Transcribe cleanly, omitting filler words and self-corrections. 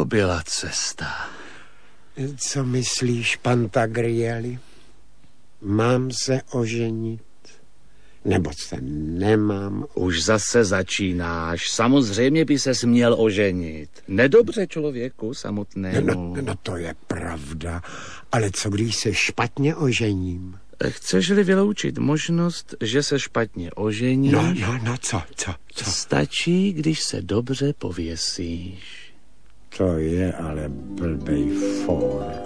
To byla cesta. Co myslíš, Pantagrieli? Mám se oženit? Nebo se nemám? Už zase začínáš. Samozřejmě by ses měl oženit. Nedobře člověku samotnému. No to je pravda. Ale co když se špatně ožením? Chceš-li vyloučit možnost, že se špatně oženíš? No, co? Stačí, když se dobře pověsíš. To je ale blbej fór.